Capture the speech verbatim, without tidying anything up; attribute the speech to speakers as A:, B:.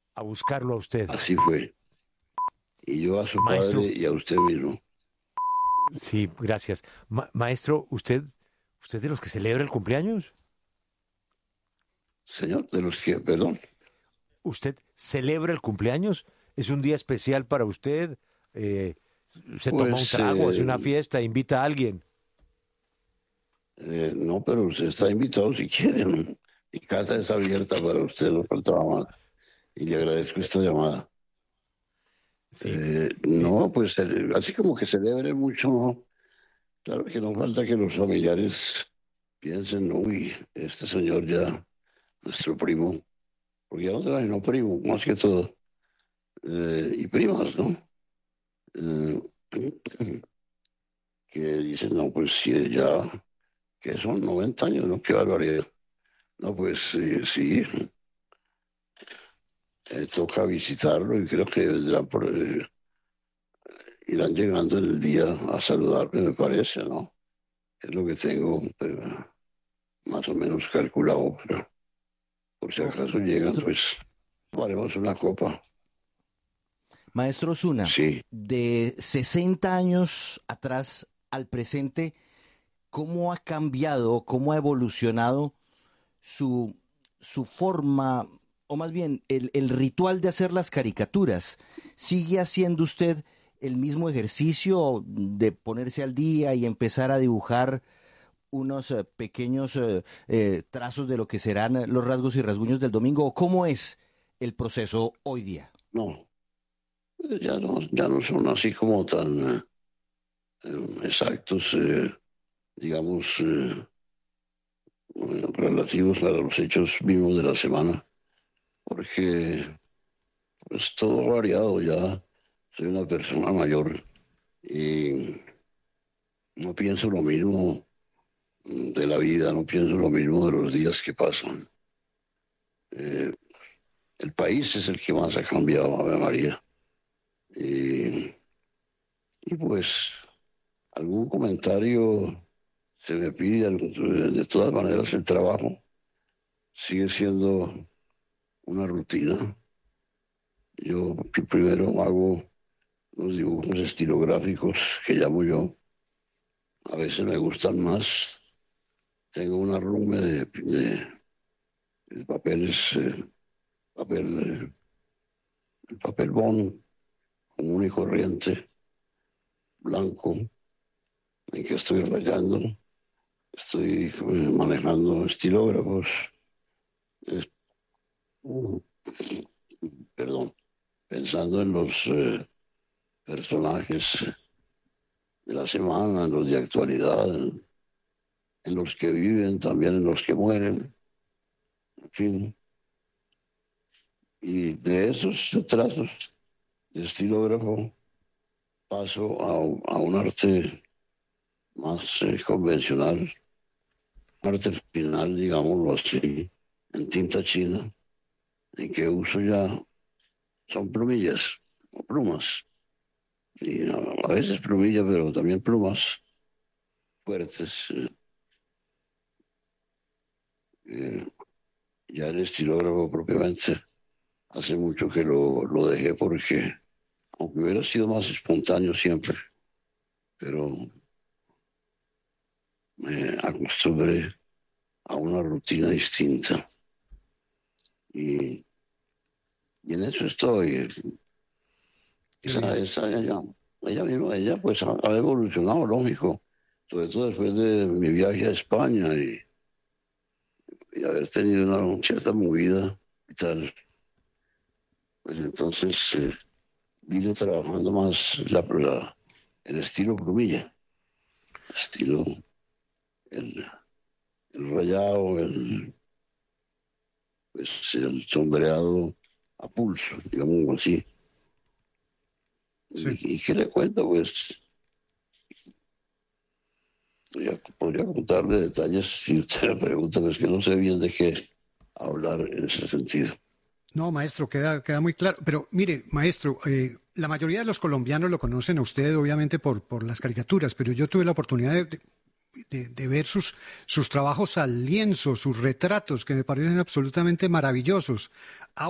A: a buscarlo a usted.
B: Así fue. Y yo a su
A: Maestro,
B: padre y a usted mismo.
A: sí, gracias. Ma- maestro, ¿usted, usted de los que celebra el cumpleaños?
B: Señor, de los que, perdón,
A: ¿Usted celebra el cumpleaños? ¿Es un día especial para usted? Eh, ¿Se toma un
B: pues
A: trago, hace una
B: eh,
A: fiesta, invita a alguien?
B: eh, no, pero usted está invitado si quiere, ¿no? Mi casa es abierta para usted, no faltaba más. Y le agradezco esta llamada.
A: Sí.
B: Eh,
A: Eh,
B: no, pues eh, así como que celebre mucho, ¿no? Claro que no falta que los familiares piensen, uy, este señor ya, nuestro primo, porque ya no trae, no primo, más que todo, eh, y primas, ¿no? Eh, que dicen, no, pues sí, ya, que son noventa años, ¿no? Qué barbaridad. No, pues eh, sí, eh, toca visitarlo y creo que vendrán por, eh, irán llegando en el día a saludarme, me parece, ¿no? Es lo que tengo eh, más o menos calculado, pero por si
C: Oh,
B: acaso llegan,
C: maestro,
B: pues haremos una copa.
C: maestro Zuna,
B: Sí,
C: de sesenta años atrás al presente, ¿cómo ha cambiado, cómo ha evolucionado su, su forma, o más bien el, el ritual de hacer las caricaturas? ¿Sigue haciendo usted el mismo ejercicio de ponerse al día y empezar a dibujar unos eh, pequeños eh, eh, trazos de lo que serán eh, los rasgos y rasguños del domingo? ¿O cómo es el proceso hoy día?
B: no, eh, ya no, ya no son así como tan eh, eh, exactos, eh, digamos, eh, eh, relativos a los hechos vivos de la semana, porque pues todo ha variado ya. Soy una persona mayor y no pienso lo mismo de la vida, no pienso lo mismo de los días que pasan. Eh, el país es el que más ha cambiado, Ave María. Y, y pues algún comentario se me pide, algún- de todas maneras el trabajo sigue siendo una rutina. Yo pri- primero hago los dibujos estilográficos que llamo yo. A veces me gustan más. Tengo una arrume de, de- de papeles, eh, papel, eh, papel bond común y corriente, blanco, en que estoy rayando. Estoy eh, manejando estilógrafos. Es- uh, perdón, pensando en los eh, personajes de la semana, en los de actualidad, en, en los que viven, también en los que mueren, en fin. Y de esos trazos de estilógrafo paso a, a un arte más eh, convencional, arte final, digámoslo así, en tinta china, en que uso ya son plumillas o plumas. Y a, a veces plumillas, pero también plumas fuertes. Eh, eh, ya el estilógrafo propiamente hace mucho que lo, lo dejé porque, aunque hubiera sido más espontáneo siempre, pero me acostumbré a una rutina distinta. Y, y en eso estoy.
D: Qué
B: Esa,
D: bien.
B: esa, ella, ella misma, ella pues ha, ha evolucionado, lógico, sobre todo después de mi viaje a España y, y haber tenido una cierta movida y tal. Pues entonces eh, vine trabajando más la, la- el estilo plumilla, estilo el, el rayado, el, pues, el sombreado a pulso, digamos así.
D: Sí.
B: ¿Y, y qué le cuento? Pues podría, podría contarle detalles si usted me pregunta, pero es que no sé bien de qué hablar en ese sentido.
D: No, maestro, queda, queda muy claro. Pero mire, maestro, eh, la mayoría de los colombianos lo conocen a usted, obviamente, por, por las caricaturas, pero yo tuve la oportunidad de, de- de- de ver sus, sus trabajos al lienzo, sus retratos, que me parecen absolutamente maravillosos.